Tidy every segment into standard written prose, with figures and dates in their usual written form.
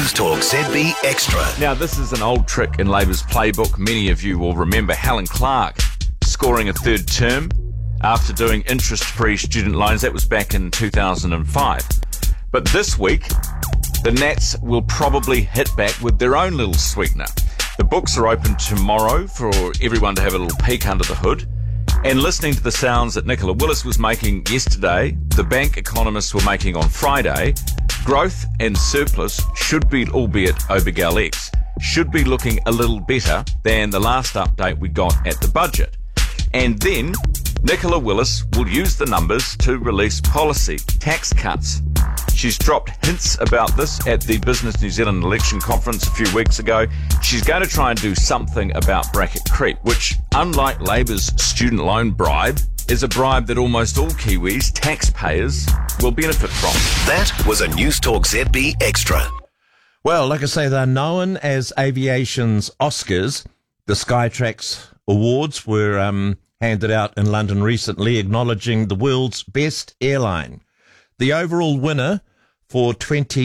News Talk ZB Extra. Now, this is an old trick in Labor's playbook. Many of you will remember Helen Clark scoring a third term after doing interest-free student loans. That was back in 2005. But this week, the Nats will probably hit back with their own little sweetener. The books are open tomorrow for everyone to have a little peek under the hood. And listening to the sounds that Nicola Willis was making yesterday, the bank economists were making on Friday, growth and surplus should be, albeit Obergel X, should be looking a little better than the last update we got at the budget. And then Nicola Willis will use the numbers to release policy, tax cuts. She's dropped hints about this at the Business New Zealand election conference a few weeks ago. She's going to try and do something about bracket creep, which, unlike Labor's student loan bribe, is a bribe that almost all Kiwis, taxpayers, will benefit from. That was a News Talk ZB Extra. Well, like I say, they're known as aviation's Oscars. The Skytrax Awards were handed out in London recently, acknowledging the world's best airline. The overall winner for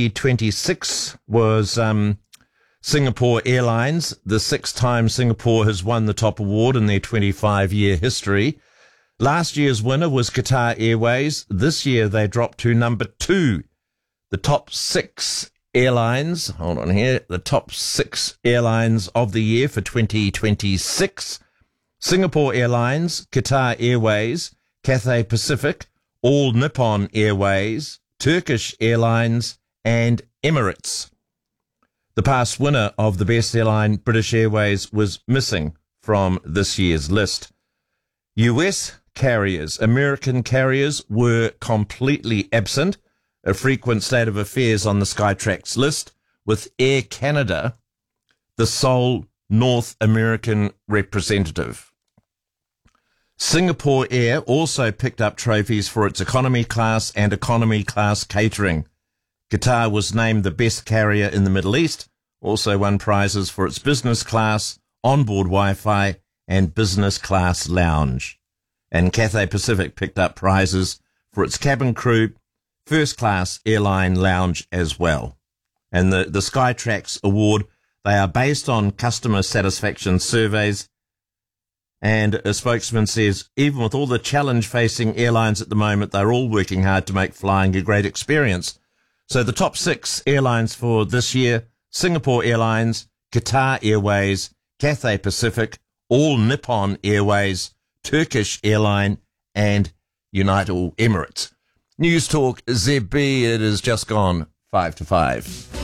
2026 was Singapore Airlines. The sixth time Singapore has won the top award in their 25-year history. Last year's winner was Qatar Airways. This year they dropped to number 2. The top 6 airlines, the top 6 airlines of the year for 2026. Singapore Airlines, Qatar Airways, Cathay Pacific, All Nippon Airways, Turkish Airlines, and Emirates. The past winner of the best airline, British Airways, was missing from this year's list. US carriers, American carriers, were completely absent, a frequent state of affairs on the Skytrax list, with Air Canada the sole North American representative. Singapore Air also picked up trophies for its economy class and economy class catering. Qatar was named the best carrier in the Middle East, also won prizes for its business class, onboard Wi-Fi, and business class lounge. And Cathay Pacific picked up prizes for its cabin crew, first class airline lounge as well. And the Skytrax Award, they are based on customer satisfaction surveys. And a spokesman says, even with all the challenge facing airlines at the moment, they're all working hard to make flying a great experience. So the top 6 airlines for this year: Singapore Airlines, Qatar Airways, Cathay Pacific, All Nippon Airways, Turkish Airline, and United Emirates. News Talk ZB, it is just gone 5 to 5.